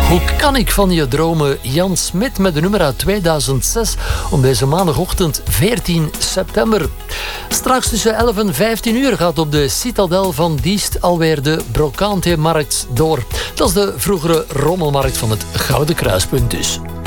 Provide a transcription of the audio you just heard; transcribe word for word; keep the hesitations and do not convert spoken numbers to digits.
Hoe kan ik van je dromen? Jan Smit met de nummer uit tweeduizend zes om deze maandagochtend veertien september. Straks tussen elf en vijftien uur gaat op de Citadel van Diest alweer de Brocante-markt door. Dat is de vroegere rommelmarkt van het Gouden Kruispunt dus.